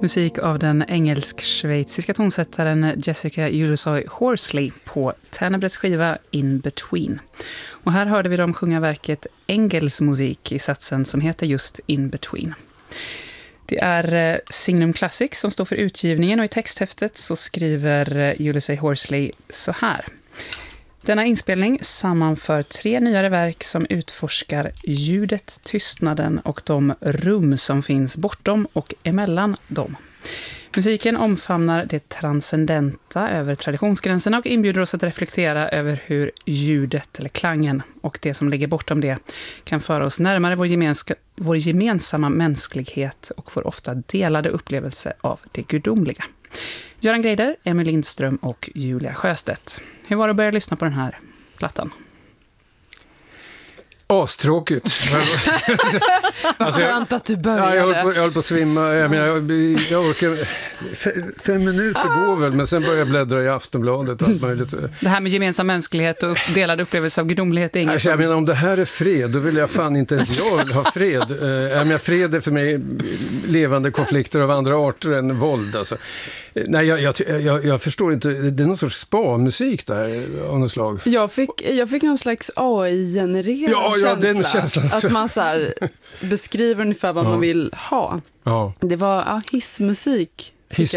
Musik av den engelsk-schweiziska tonsättaren Jessica Ulusoy Horsley på Tenebrets skiva In Between. Och här hörde vi dem sjunga verket Engels musik i satsen som heter just In Between. Det är Signum Classic som står för utgivningen och i texthäftet så skriver Ulusoy Horsley så här. Denna inspelning sammanför 3 nyare verk som utforskar ljudet, tystnaden och de rum som finns bortom och emellan dem. Musiken omfamnar det transcendenta över traditionsgränserna och inbjuder oss att reflektera över hur ljudet eller klangen och det som ligger bortom det kan föra oss närmare vår gemensamma mänsklighet och vår ofta delade upplevelse av det gudomliga. Göran Greider, Emil Lindström och Julia Sjöstedt. Hur var det att börja lyssna på den här plattan? Astråkigt. Vad skönt att du började. Jag höll på att svimma. Jag orkar, 5 minuter går väl, men sen börjar jag bläddra i Aftonbladet. Allt möjligt. Det här med gemensam mänsklighet och delad upplevelse av gudomlighet är inget. Jag menar, om det här är fred, då vill jag fan inte ens jag ha fred. Fred är för mig levande konflikter av andra arter än våld. Alltså. Nej, jag förstår inte. Det är någon sorts spa-musik där av något slag. Jag fick någon slags AI-genererad den känslan. Att man så här beskriver ungefär vad man vill ha. Ja. Det var hissmusik.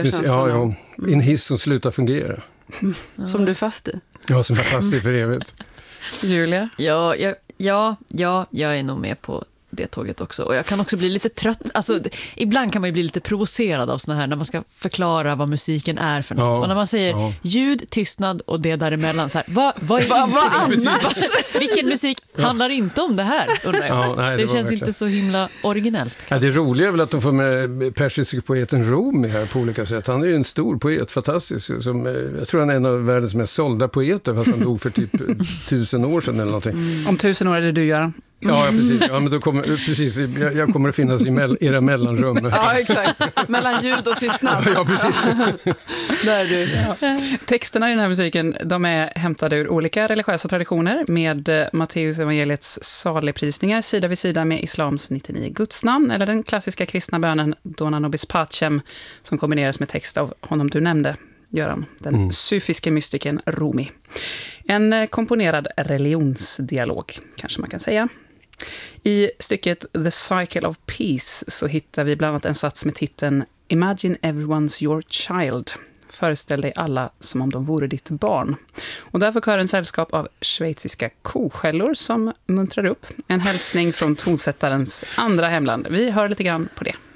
En hiss som slutar fungera. Som du är fast i. Ja, som jag är fast i för evigt. Julia? Ja, jag är nog med på det tåget också. Och jag kan också bli lite trött. Alltså, ibland kan man ju bli lite provocerad av såna här när man ska förklara vad musiken är för något. Och när man säger ljud, tystnad och det däremellan. Så här, vad annars? Vilken musik handlar inte om det här? Det känns verkligen inte så himla originellt. Ja, det roliga är väl att de får med persiska poeten Rumi här på olika sätt. Han är ju en stor poet, fantastisk. Jag tror han är en av världens mest sålda poeter, fast han dog för typ 1000 år sedan eller någonting. Om 1000 år är det du gör. Ja, precis. Ja, men då jag kommer att finnas i era mellanrum. Ja, exakt. Mellan ljud och tystnad. Ja, precis. Där är du. Ja. Texterna i den här musiken, de är hämtade ur olika religiösa traditioner med Matteus evangeliets saligprisningar sida vid sida med islams 99 gudsnamn eller den klassiska kristna bönen Dona nobis pacem som kombineras med text av honom du nämnde, Göran, den sufiske mystiken Rumi. En komponerad religionsdialog, kanske man kan säga. I stycket The Cycle of Peace så hittar vi bland annat en sats med titeln Imagine everyone's your child. Föreställ dig alla som om de vore ditt barn. Och där får kören sällskap av schweiziska koskällor som muntrar upp. En hälsning från tonsättarens andra hemland. Vi hör lite grann på det.